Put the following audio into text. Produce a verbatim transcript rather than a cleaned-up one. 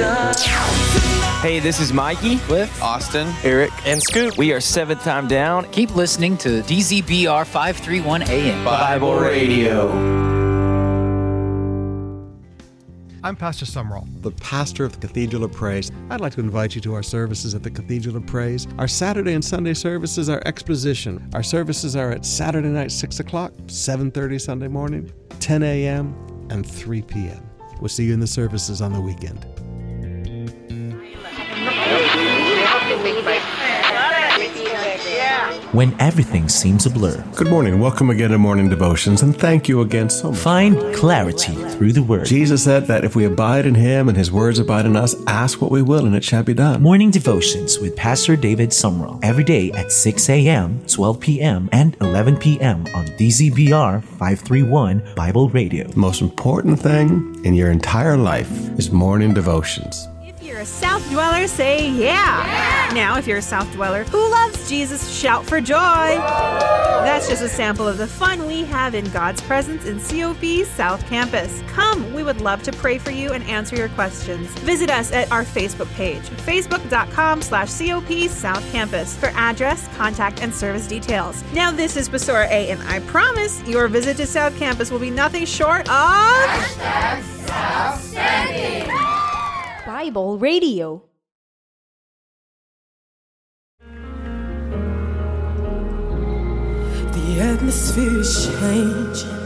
Hey, this is Mikey, Cliff, Austin, Eric, and Scoop. We are Seventh Time Down. Keep listening to D Z B R five thirty-one A M Bible Radio. I'm Pastor Sumrall, the pastor of the Cathedral of Praise. I'd like to invite you to our services at the Cathedral of Praise. Our Saturday and Sunday services are exposition. Our services are at Saturday night, six o'clock, seven thirty Sunday morning, ten a.m., and three p.m. We'll see you in the services on the weekend. When everything seems a blur. Good morning. Welcome again to Morning Devotions, and thank you again so much. Find clarity through the Word. Jesus said that if we abide in Him and His words abide in us, ask what we will and it shall be done. Morning Devotions with Pastor David Sumrall. Every day at six a.m., twelve p.m., and eleven p.m. on D Z B R five thirty-one Bible Radio. The most important thing in your entire life is Morning Devotions. If you're a South Dweller, say yeah. yeah. Now, if you're a South Dweller who loves Jesus, shout for joy. That's just a sample of the fun we have in God's presence in C O P South Campus. Come, we would love to pray for you and answer your questions. Visit us at our Facebook page, facebook.com slash COP South Campus for address, contact, and service details. Now, this is Basora A, and I promise your visit to South Campus will be nothing short of... Outstanding Bible Radio. The atmosphere is changing.